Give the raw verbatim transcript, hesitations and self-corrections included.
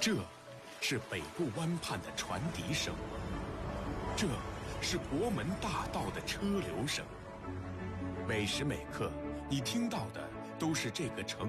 这是北部湾畔的船笛声，这是国门大道的车流声。每时每刻，你听到的都是这个城